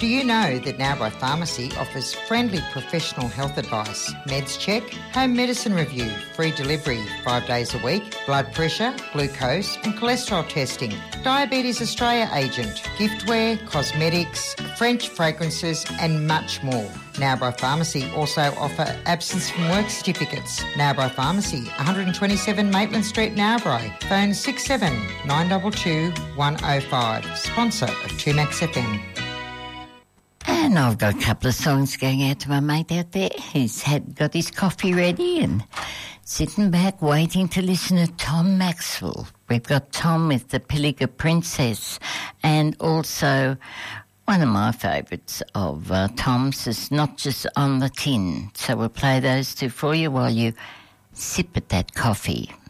Do you know that Narrabri Pharmacy offers friendly professional health advice, meds check, home medicine review, free delivery 5 days a week, blood pressure, glucose and cholesterol testing, Diabetes Australia agent, giftware, cosmetics, French fragrances and much more. Narrabri Pharmacy also offer absence from work certificates. Narrabri Pharmacy, 127 Maitland Street, Narrabri. Phone 67 922 105. Sponsor of 2Max FM. And I've got a couple of songs going out to my mate out there. He's got his coffee ready and sitting back waiting to listen to Tom Maxwell. We've got Tom with the Pilliga Princess, and also one of my favourites of Tom's is Not Just on the Tin. So we'll play those two for you while you sip at that coffee.